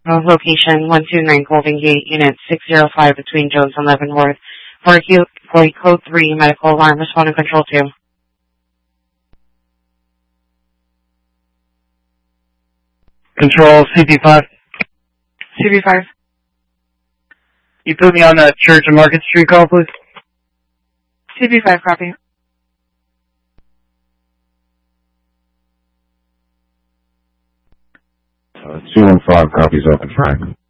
Location 129 Golden Gate, Unit 605 between Jones and Leavenworth. For Code 3, medical alarm, respond to Control 2. Control CP5. CP5. You put me on that Church and Market Street call, please? CP5, copy. 215 copies open, Frank.